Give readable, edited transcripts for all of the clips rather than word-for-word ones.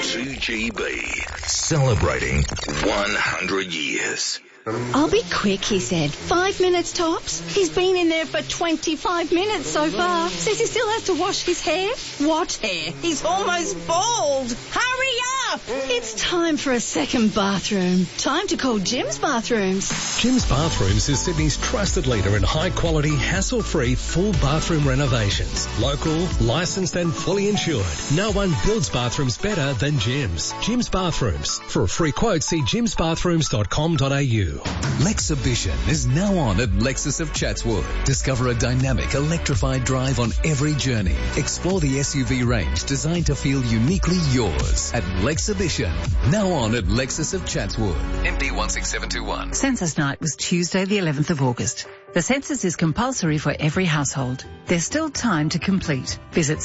2GB, celebrating 100 years. I'll be quick, he said. 5 minutes tops. He's been in there for 25 minutes so far. Says he still has to wash his hair. What hair? He's almost bald. Hurry up! It's time for a second bathroom. Time to call Jim's Bathrooms. Jim's Bathrooms is Sydney's trusted leader in high-quality, hassle-free, full bathroom renovations. Local, licensed and fully insured. No one builds bathrooms better than Jim's. Jim's Bathrooms. For a free quote, see jimsbathrooms.com.au. Lexhibition is now on at Lexus of Chatswood. Discover a dynamic, electrified drive on every journey. Explore the SUV range designed to feel uniquely yours at Lexhibition. Now on at Lexus of Chatswood. MD 16721. Census night was Tuesday the 11th of August. The census is compulsory for every household. There's still time to complete. Visit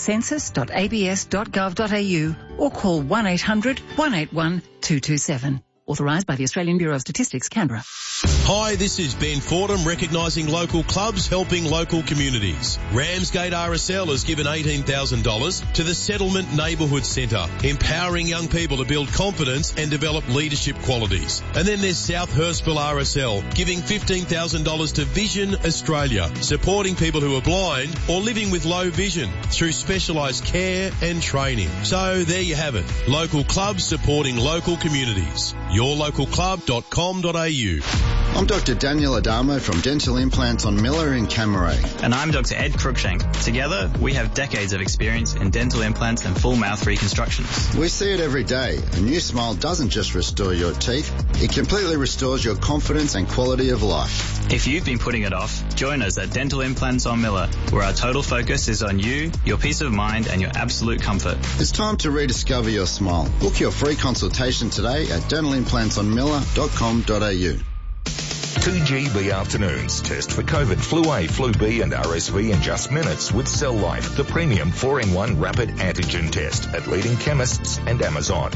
census.abs.gov.au or call 1800 181 227. Authorised by the Australian Bureau of Statistics, Canberra. Hi, this is Ben Fordham, recognising local clubs helping local communities. Ramsgate RSL has given $18,000 to the Settlement Neighbourhood Centre, empowering young people to build confidence and develop leadership qualities. And then there's South Hurstville RSL, giving $15,000 to Vision Australia, supporting people who are blind or living with low vision through specialised care and training. So there you have it. Local clubs supporting local communities. yourlocalclub.com.au. I'm Dr. Daniel Adamo from Dental Implants on Miller in Camaray. And I'm Dr. Ed Cruikshank. Together, we have decades of experience in dental implants and full mouth reconstructions. We see it every day. A new smile doesn't just restore your teeth, it completely restores your confidence and quality of life. If you've been putting it off, join us at Dental Implants on Miller, where our total focus is on you, your peace of mind and your absolute comfort. It's time to rediscover your smile. Book your free consultation today at dentalimplantsonmiller.com.au. 2GB afternoons. Test for COVID, flu A, flu B and RSV in just minutes with Cell Life, the premium 4-in-1 rapid antigen test at leading chemists and Amazon.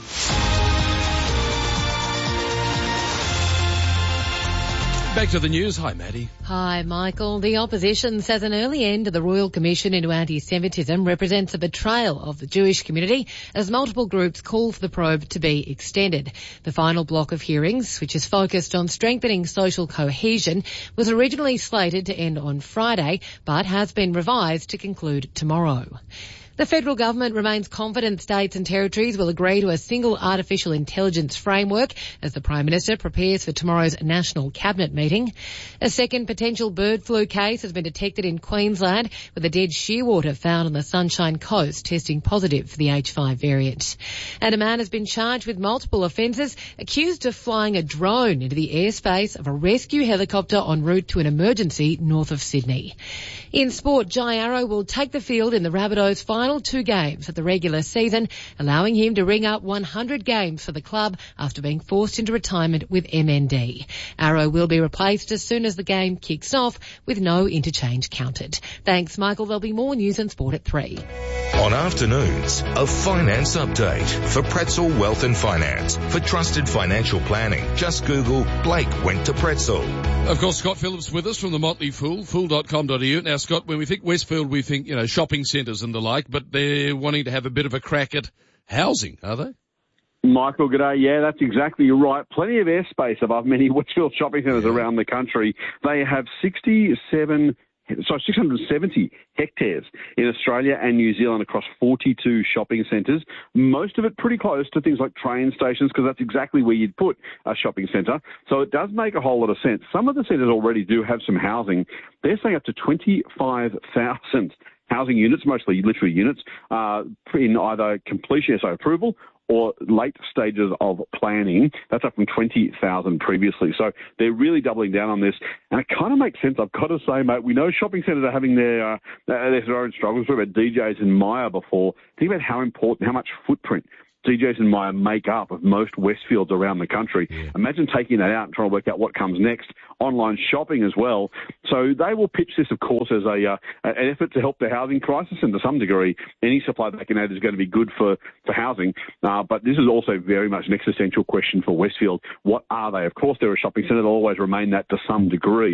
Back to the news. Hi, Maddie. Hi, Michael. The opposition says an early end to the Royal Commission into anti-Semitism represents a betrayal of the Jewish community as multiple groups call for the probe to be extended. The final block of hearings, which is focused on strengthening social cohesion, was originally slated to end on Friday, but has been revised to conclude tomorrow. The federal government remains confident states and territories will agree to a single artificial intelligence framework as the Prime Minister prepares for tomorrow's National Cabinet meeting. A second potential bird flu case has been detected in Queensland, with a dead shearwater found on the Sunshine Coast testing positive for the H5 variant. And a man has been charged with multiple offences, accused of flying a drone into the airspace of a rescue helicopter en route to an emergency north of Sydney. In sport, Jai Arrow will take the field in the Rabbitohs' final 2 games of the regular season, allowing him to ring up 100 games for the club after being forced into retirement with MND. Arrow will be replaced as soon as the game kicks off, with no interchange counted. Thanks, Michael. There'll be more news and sport at 3. On afternoons, a finance update for Pretzel Wealth and Finance. For trusted financial planning, just Google Blake went to Pretzel. Of course, Scott Phillips with us from the Motley Fool, fool.com.au. Now, Scott, when we think Westfield, we think, shopping centres and the like, but they're wanting to have a bit of a crack at housing, are they? Michael, g'day. Yeah, that's exactly right. Plenty of airspace above many Westfield shopping centres around the country. They have 670 hectares in Australia and New Zealand across 42 shopping centres, most of it pretty close to things like train stations, because that's exactly where you'd put a shopping centre. So it does make a whole lot of sense. Some of the centres already do have some housing. They're saying up to 25,000 housing units, mostly literary units, in either completion, so approval, or late stages of planning. That's up from 20,000 previously. So they're really doubling down on this. And it kind of makes sense, I've got to say, mate. We know shopping centres are having their own struggles. We talked about DJs and Myer before. Think about how important, how much footprint DJs and Myer make up of most Westfields around the country. Yeah. Imagine taking that out and trying to work out what comes next. Online shopping as well. So they will pitch this, of course, as an effort to help the housing crisis, and to some degree, any supply they can add is going to be good for housing. But this is also very much an existential question for Westfield. What are they? Of course, they're a shopping centre. They'll always remain that to some degree.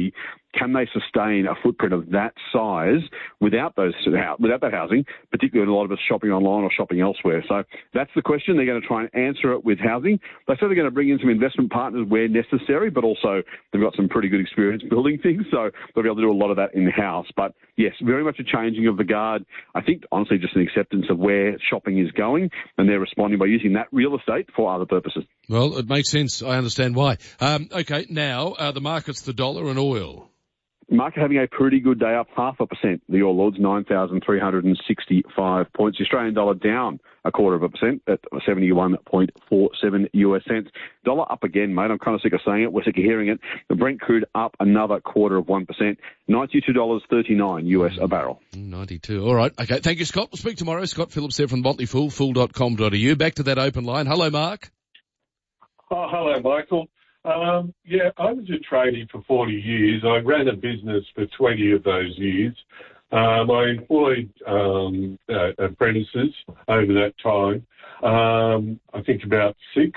can they sustain a footprint of that size without that housing, particularly a lot of us shopping online or shopping elsewhere? So that's the question. They're going to try and answer it with housing. They said they're going to bring in some investment partners where necessary, but also they've got some pretty good experience building things, so they'll be able to do a lot of that in-house. But yes, very much a changing of the guard. I think, honestly, just an acceptance of where shopping is going, and they're responding by using that real estate for other purposes. Well, it makes sense. I understand why. Okay, now the market's the dollar and oil. Market having a pretty good day, up 0.5%. The All Ords, 9,365 points. The Australian dollar down 0.25% at 71.47 US cents. Dollar up again, mate. I'm kind of sick of saying it. We're sick of hearing it. The Brent crude up another 0.25%. $92.39 US a barrel. 92. All right. Okay. Thank you, Scott. We'll speak tomorrow. Scott Phillips there from the Motley Fool, fool.com.au. Back to that open line. Hello, Mark. Oh, hello, Michael. I was a tradie for 40 years. I ran a business for 20 of those years. I employed apprentices over that time, I think about 6.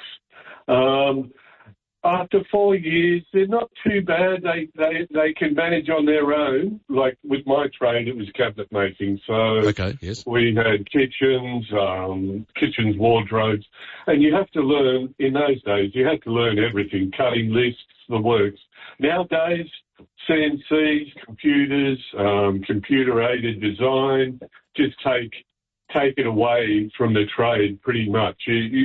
After 4 years, they're not too bad. They can manage on their own. Like with my trade, it was cabinet making. So okay, yes. We had kitchens, wardrobes. And you have to learn, in those days, you had to learn everything, cutting lists, the works. Nowadays, CNCs, computers, computer-aided design, just take it away from the trade pretty much.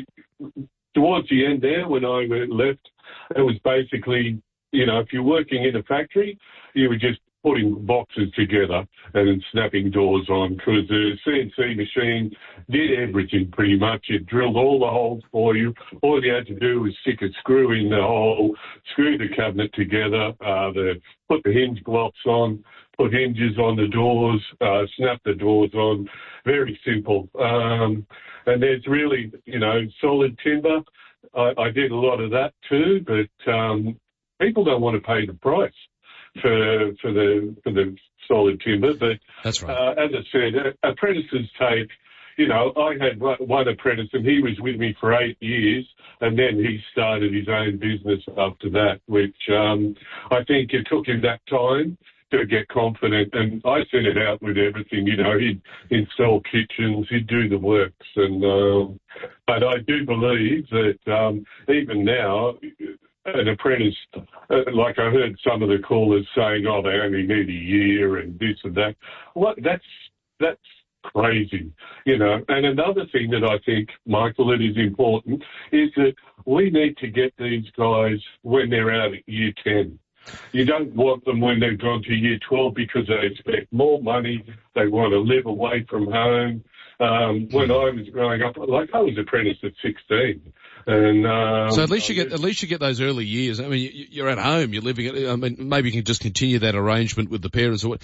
Towards the end there, when I left, it was basically, if you're working in a factory, you were just putting boxes together and then snapping doors on, because the CNC machine did everything pretty much. It drilled all the holes for you. All you had to do was stick a screw in the hole, screw the cabinet together, put the hinge blocks on, put hinges on the doors, snap the doors on. Very simple. And there's really, solid timber. I did a lot of that too, but people don't want to pay the price for the solid timber. But that's right. As I said, apprentices take. I had one apprentice, and he was with me for 8 years, and then he started his own business after that, which I think it took him that time to get confident, and I sent it out with everything. He'd install kitchens, he'd do the works, and but I do believe that even now, an apprentice, like I heard some of the callers saying, oh, they only need a year and this and that. Well, that's crazy, And another thing that I think, Michael, that is important is that we need to get these guys when they're out at year 10. You don't want them when they've gone to year 12 because they expect more money. They want to live away from home. When I was growing up, I was apprenticed at 16. And so at least you get those early years. I mean, you're at home, you're living it. I mean, maybe you can just continue that arrangement with the parents. Look,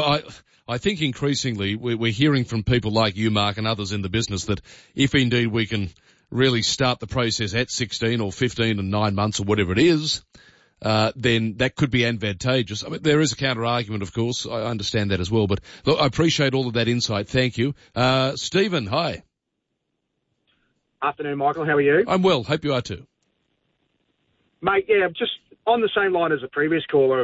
I think increasingly we're hearing from people like you, Mark, and others in the business that if indeed we can really start the process at 16 or 15 and 9 months or whatever it is, then that could be advantageous. I mean, there is a counter-argument, of course. I understand that as well. But look, I appreciate all of that insight. Thank you. Stephen, hi. Afternoon, Michael. How are you? I'm well. Hope you are too. Mate, yeah, just on the same line as the previous caller,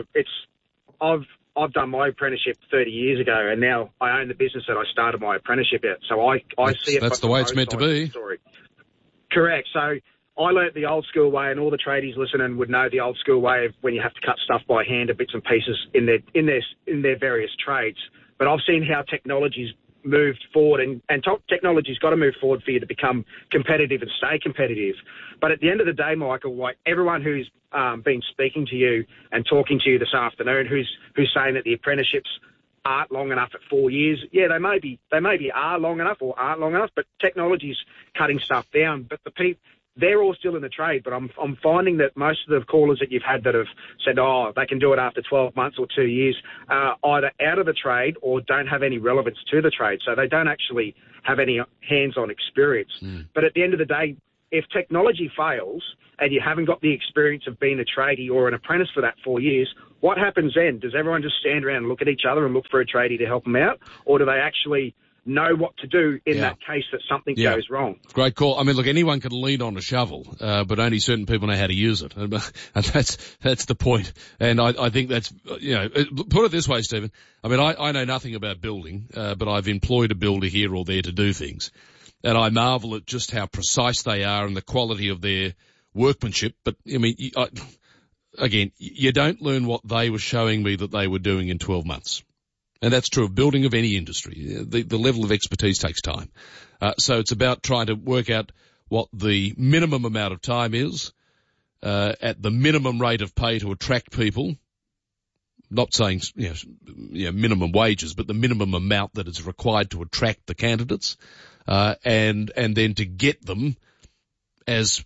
I've done my apprenticeship 30 years ago, and now I own the business that I started my apprenticeship at. So I see it. That's the way it's meant to be. Correct. So I learnt the old school way, and all the tradies listening would know the old school way of when you have to cut stuff by hand or bits and pieces in their various trades. But I've seen how technology's moved forward, and technology's got to move forward for you to become competitive and stay competitive. But at the end of the day, Michael, like everyone who's been speaking to you and talking to you this afternoon, who's saying that the apprenticeships aren't long enough at 4 years, yeah, they maybe are long enough or aren't long enough, but technology's cutting stuff down. But the people, they're all still in the trade, but I'm finding that most of the callers that you've had that have said, oh, they can do it after 12 months or 2 years, are either out of the trade or don't have any relevance to the trade. So they don't actually have any hands-on experience. But at the end of the day, if technology fails and you haven't got the experience of being a tradie or an apprentice for that 4 years, what happens then? Does everyone just stand around and look at each other and look for a tradie to help them out? Or do they actually know what to do in that case that something goes wrong. Great call. I mean, look, anyone can lean on a shovel, but only certain people know how to use it. And that's the point. And I think that's, put it this way, Stephen. I mean, I know nothing about building, but I've employed a builder here or there to do things. And I marvel at just how precise they are and the quality of their workmanship. But, I mean, again, you don't learn what they were showing me that they were doing in 12 months. And that's true of building of any industry. The level of expertise takes time. So it's about trying to work out what the minimum amount of time is, at the minimum rate of pay to attract people. Not saying, minimum wages, but the minimum amount that is required to attract the candidates, and then to get them as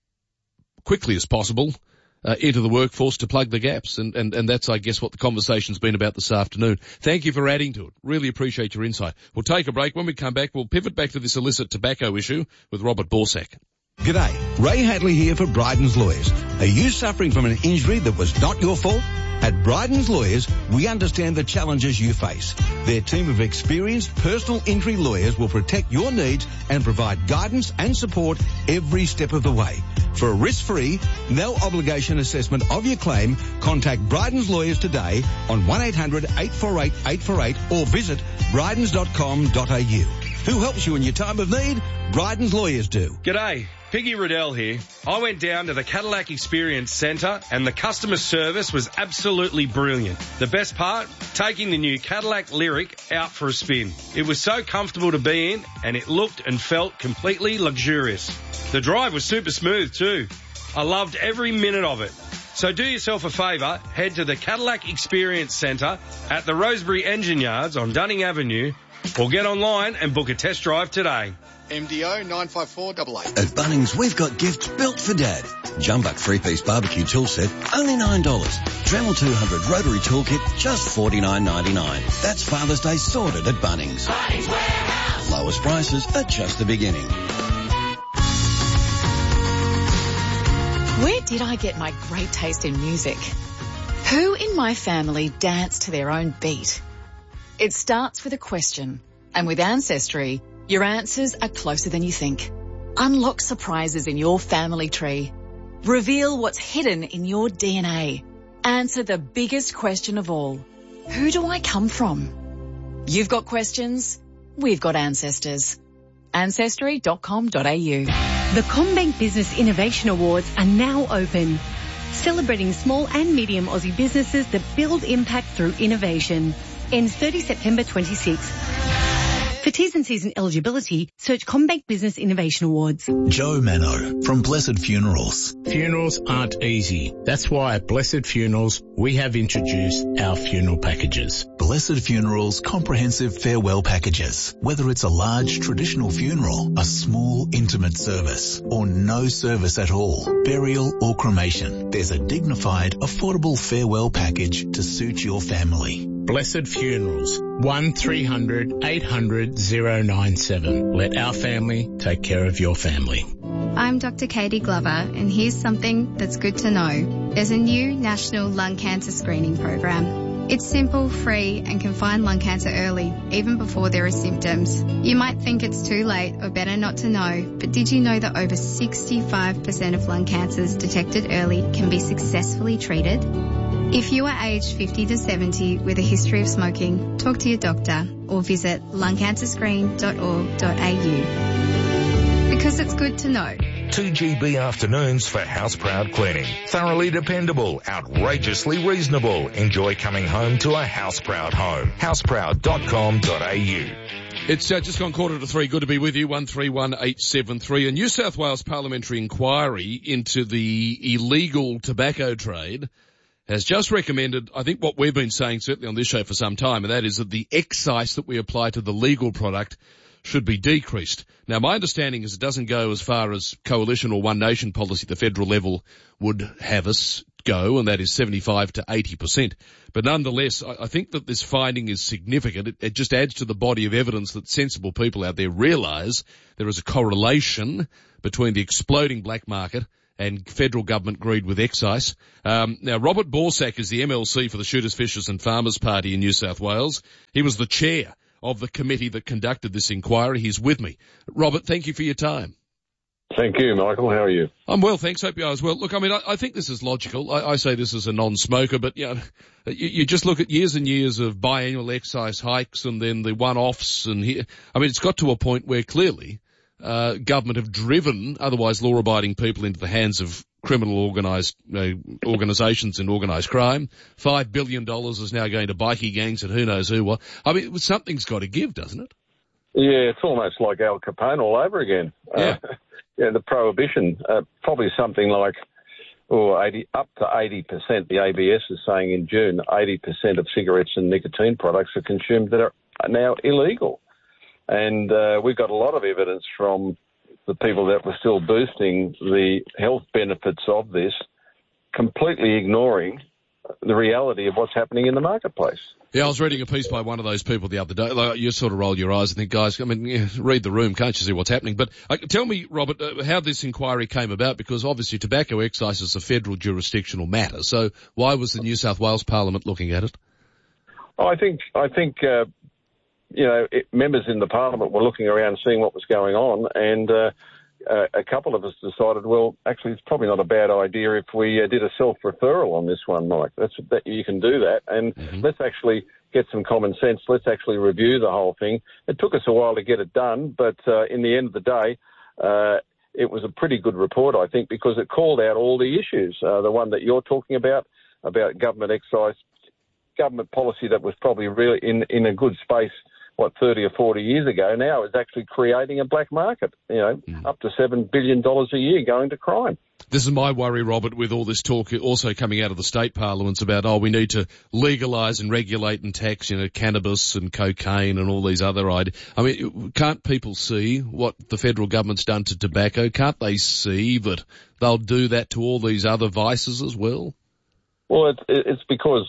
quickly as possible into the workforce to plug the gaps. And that's, I guess, what the conversation's been about this afternoon. Thank you for adding to it. Really appreciate your insight. We'll take a break. When we come back, we'll pivot back to this illicit tobacco issue with Robert Borsak. G'day. Ray Hadley here for Bryden's Lawyers. Are you suffering from an injury that was not your fault? At Bryden's Lawyers, we understand the challenges you face. Their team of experienced personal injury lawyers will protect your needs and provide guidance and support every step of the way. For a risk-free, no-obligation assessment of your claim, contact Bryden's Lawyers today on 1-800-848-848 or visit brydens.com.au. Who helps you in your time of need? Bryden's Lawyers do. G'day. Piggy Riddell here. I went down to the Cadillac Experience Centre and the customer service was absolutely brilliant. The best part? Taking the new Cadillac Lyriq out for a spin. It was so comfortable to be in and it looked and felt completely luxurious. The drive was super smooth too. I loved every minute of it. So do yourself a favour, head to the Cadillac Experience Centre at the Rosebery Engine Yards on Dunning Avenue or get online and book a test drive today. MDO 95488. At Bunnings, we've got gifts built for Dad. Jumbuck 3-piece barbecue tool set, only $9. Dremel 200 rotary toolkit, just $49.99. That's Father's Day sorted at Bunnings. Bunnings Warehouse. Lowest prices are just the beginning. Where did I get my great taste in music? Who in my family danced to their own beat? It starts with a question, and with Ancestry, your answers are closer than you think. Unlock surprises in your family tree. Reveal what's hidden in your DNA. Answer the biggest question of all. Who do I come from? You've got questions. We've got ancestors. Ancestry.com.au. The CommBank Business Innovation Awards are now open. Celebrating small and medium Aussie businesses that build impact through innovation. Ends 30 September 26. For T's and C's and eligibility, search CommBank Business Innovation Awards. Joe Mano from Blessed Funerals. Funerals aren't easy. That's why at Blessed Funerals, we have introduced our funeral packages. Blessed Funerals comprehensive farewell packages. Whether it's a large traditional funeral, a small intimate service, or no service at all, burial or cremation, there's a dignified, affordable farewell package to suit your family. Blessed Funerals, 1300-800-097. Let our family take care of your family. I'm Dr. Katie Glover, and here's something that's good to know. There's a new national lung cancer screening program. It's simple, free, and can find lung cancer early, even before there are symptoms. You might think it's too late or better not to know, but did you know that over 65% of lung cancers detected early can be successfully treated? If you are aged 50 to 70 with a history of smoking, talk to your doctor or visit lungcancerscreen.org.au. Because it's good to know. 2GB afternoons for Houseproud Cleaning. Thoroughly dependable, outrageously reasonable. Enjoy coming home to a Houseproud home. Houseproud.com.au. It's just gone 2:45. Good to be with you. 131873. A New South Wales parliamentary inquiry into the illegal tobacco trade has just recommended, I think what we've been saying certainly on this show for some time, and that is that the excise that we apply to the legal product should be decreased. Now, my understanding is it doesn't go as far as coalition or One Nation policy at the federal level would have us go, and that is 75 to 80%. But nonetheless, I think that this finding is significant. It just adds to the body of evidence that sensible people out there realise there is a correlation between the exploding black market and federal government greed with excise. Now, Robert Borsak is the MLC for the Shooters, Fishers and Farmers Party in New South Wales. He was the chair of the committee that conducted this inquiry. He's with me. Robert, thank you for your time. Thank you, Michael. How are you? I'm well, thanks. Hope you are as well. Look, I mean, I think this is logical. I say this as a non-smoker, but you just look at years and years of biannual excise hikes and then the one-offs, and it's got to a point where clearly government have driven otherwise law-abiding people into the hands of criminal organisations and organised crime. $5 billion is now going to bikie gangs and who knows who. What. I mean, something's got to give, doesn't it? Yeah, it's almost like Al Capone all over again. Yeah. The prohibition, probably something like up to 80%. The ABS is saying in June, 80% of cigarettes and nicotine products are consumed that are now illegal. And we've got a lot of evidence from the people that were still boosting the health benefits of this, completely ignoring the reality of what's happening in the marketplace. Yeah, I was reading a piece by one of those people the other day. Like, you sort of roll your eyes and think, guys, I mean, read the room, can't you see what's happening? But tell me, Robert, how this inquiry came about, because obviously tobacco excise is a federal jurisdictional matter. So why was the New South Wales Parliament looking at it? I think members in the Parliament were looking around seeing what was going on, and a couple of us decided, well, actually, it's probably not a bad idea if we did a self-referral on this one, Mike. That you can do that, and let's actually get some common sense. Let's actually review the whole thing. It took us a while to get it done, but in the end of the day, it was a pretty good report, I think, because it called out all the issues. The one that you're talking about government excise, government policy that was probably really in a good space, 30 or 40 years ago, now is actually creating a black market, up to $7 billion a year going to crime. This is my worry, Robert, with all this talk also coming out of the state parliaments about, we need to legalise and regulate and tax, cannabis and cocaine and all these other ideas. I mean, can't people see what the federal government's done to tobacco? Can't they see that they'll do that to all these other vices as well? Well, it's because,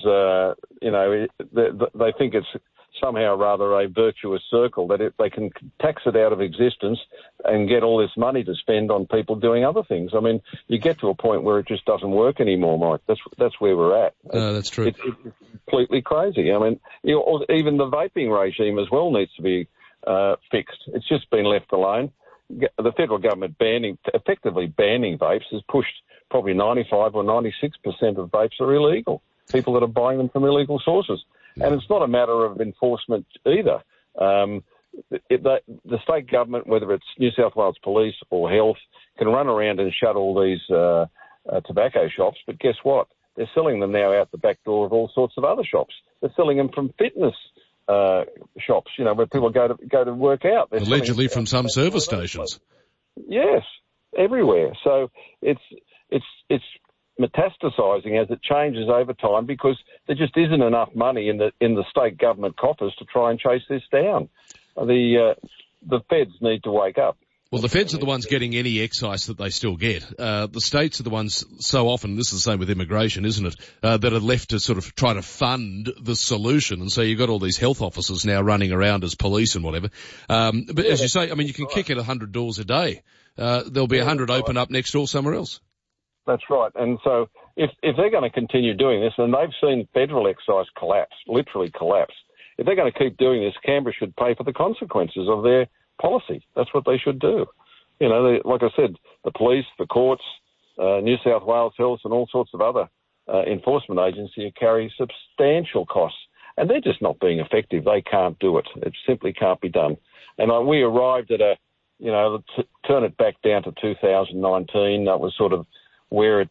they think it's somehow rather a virtuous circle, that they can tax it out of existence and get all this money to spend on people doing other things. I mean, you get to a point where it just doesn't work anymore, Mike. That's where we're at. That's true. It's completely crazy. I mean, even the vaping regime as well needs to be fixed. It's just been left alone. The federal government effectively banning vapes has pushed probably 95 or 96% of vapes are illegal. People that are buying them from illegal sources. And it's not a matter of enforcement either. The state government, whether it's New South Wales Police or Health, can run around and shut all these tobacco shops, but guess what? They're selling them now out the back door of all sorts of other shops. They're selling them from fitness shops, where people go to work out. They're allegedly from some service stations. Yes, everywhere. So it's metastasising as it changes over time, because there just isn't enough money in the state government coffers to try and chase this down. The feds need to wake up. Well, the feds are the ones getting any excise that they still get. The states are the ones so often, this is the same with immigration, isn't it, that are left to sort of try to fund the solution. And so you've got all these health officers now running around as police and whatever. But as you say, I mean, you can kick at 100 doors a day. There'll be 100 open up next door somewhere else. That's right. And so if they're going to continue doing this, and they've seen federal excise collapse, literally collapse, if they're going to keep doing this, Canberra should pay for the consequences of their policy. That's what they should do. Like I said, the police, the courts, New South Wales Health and all sorts of other enforcement agencies carry substantial costs, and they're just not being effective. They can't do it. It simply can't be done. And we arrived at turn it back down to 2019. That was sort of where it,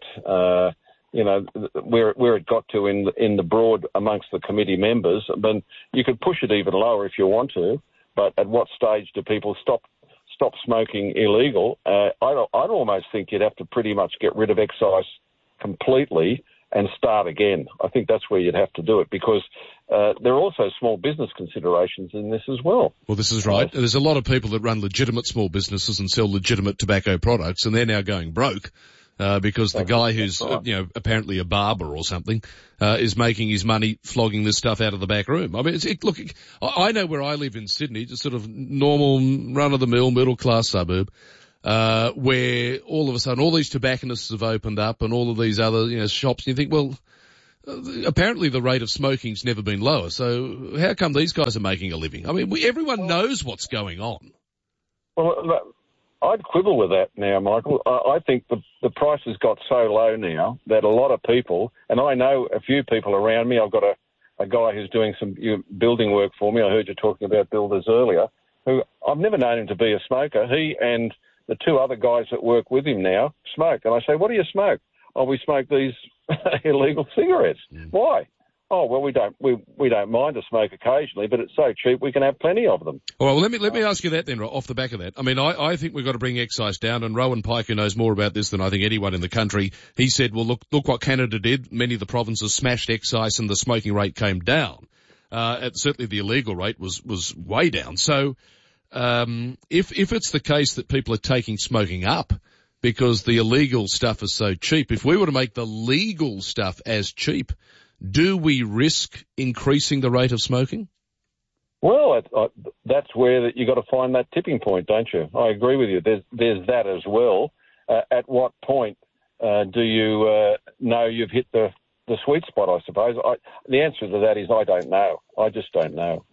where it got to in the broad amongst the committee members. But you could push it even lower if you want to. But at what stage do people stop smoking illegal? I'd almost think you'd have to pretty much get rid of excise completely and start again. I think that's where you'd have to do it, because there are also small business considerations in this as well. Well, this is right. There's a lot of people that run legitimate small businesses and sell legitimate tobacco products, and they're now going broke. Because the guy who's, apparently a barber or something, is making his money flogging this stuff out of the back room. I mean, look, I know where I live in Sydney, just sort of normal, run-of-the-mill, middle-class suburb, where all of a sudden all these tobacconists have opened up and all of these other, shops, and you think, well, apparently the rate of smoking's never been lower. So how come these guys are making a living? I mean, everyone knows what's going on. Well, I'd quibble with that now, Michael. I think the price has got so low now that a lot of people, and I know a few people around me, I've got a guy who's doing some building work for me. I heard you talking about builders earlier, who I've never known him to be a smoker. He and the two other guys that work with him now smoke. And I say, what do you smoke? Oh, we smoke these illegal cigarettes. Why? Oh, well, we don't mind to smoke occasionally, but it's so cheap we can have plenty of them. All right, well, let me ask you that then, off the back of that. I mean, I think we've got to bring excise down, and Rowan Pike, who knows more about this than I think anyone in the country, he said, well, look what Canada did. Many of the provinces smashed excise and the smoking rate came down. Certainly the illegal rate was way down. So, if it's the case that people are taking smoking up because the illegal stuff is so cheap, if we were to make the legal stuff as cheap, do we risk increasing the rate of smoking? Well, that's where you got to find that tipping point, don't you? I agree with you. There's that as well. At what point do you know you've hit the sweet spot, I suppose? The answer to that is I don't know. I just don't know.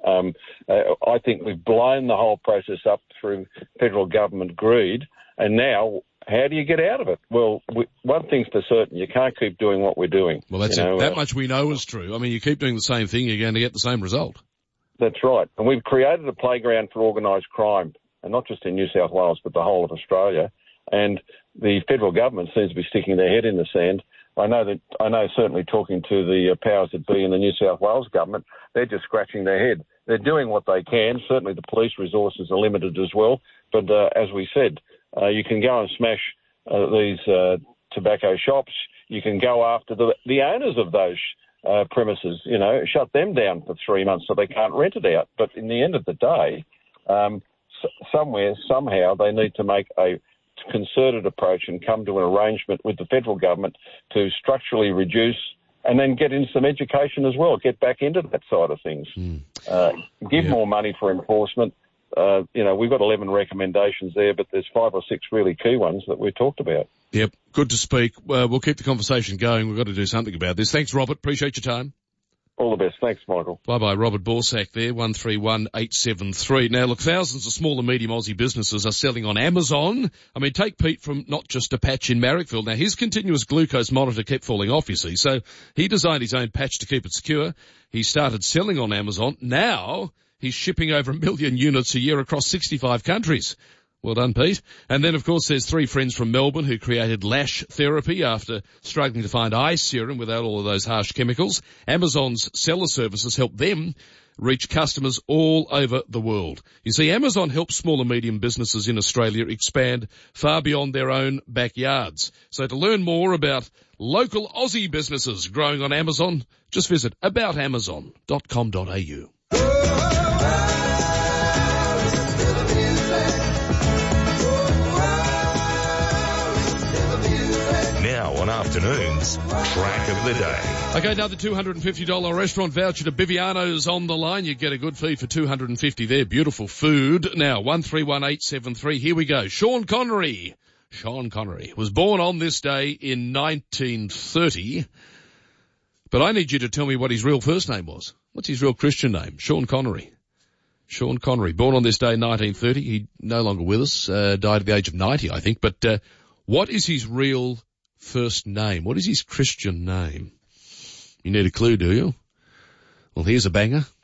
I think we've blown the whole process up through federal government greed, and now how do you get out of it? Well, one thing's for certain, you can't keep doing what we're doing. Well, that's it. That much we know is true. I mean, you keep doing the same thing, you're going to get the same result. That's right. And we've created a playground for organised crime, and not just in New South Wales, but the whole of Australia. And the federal government seems to be sticking their head in the sand. I know certainly talking to the powers that be in the New South Wales government, they're just scratching their head. They're doing what they can. Certainly the police resources are limited as well. But as we said, you can go and smash these tobacco shops. You can go after the owners of those premises, shut them down for 3 months so they can't rent it out. But in the end of the day, somewhere, somehow, they need to make a concerted approach and come to an arrangement with the federal government to structurally reduce and then get into some education as well, get back into that side of things. Give more money for enforcement. We've got 11 recommendations there, but there's 5 or 6 really key ones that we talked about. Yep, good to speak. We'll keep the conversation going. We've got to do something about this. Thanks, Robert. Appreciate your time. All the best. Thanks, Michael. Bye-bye. Robert Borsak there, 131873. Now, look, thousands of small and medium Aussie businesses are selling on Amazon. I mean, take Pete from Not Just a Patch in Marrickville. Now, his continuous glucose monitor kept falling off, you see, so he designed his own patch to keep it secure. He started selling on Amazon. Now he's shipping over 1 million units a year across 65 countries. Well done, Pete. And then, of course, there's 3 friends from Melbourne who created lash therapy after struggling to find eye serum without all of those harsh chemicals. Amazon's seller services help them reach customers all over the world. You see, Amazon helps small and medium businesses in Australia expand far beyond their own backyards. So to learn more about local Aussie businesses growing on Amazon, just visit aboutamazon.com.au. Now on Afternoons, Track of the Day. Okay, another $250 restaurant voucher to Biviano's on the line. You get a good feed for $250 there. Beautiful food. Now, 131873. Here we go. Sean Connery was born on this day in 1930. But I need you to tell me what his real first name was. What's his real Christian name? Sean Connery. Sean Connery, born on this day in 1930. He no longer with us, died at the age of 90, I think. But what is his real first name? What is his Christian name? You need a clue, do you? Well, here's a banger.